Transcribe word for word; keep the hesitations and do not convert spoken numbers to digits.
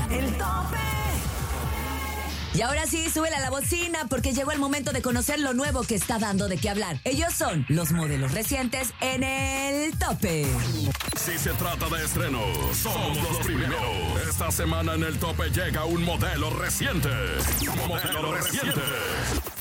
El Tope. Y ahora sí, súbele a la bocina porque llegó el momento de conocer lo nuevo que está dando de qué hablar. Ellos son los modelos recientes en El Tope. Si se trata de estrenos, somos los primeros. Esta semana en El Tope llega un modelo reciente. Modelo reciente.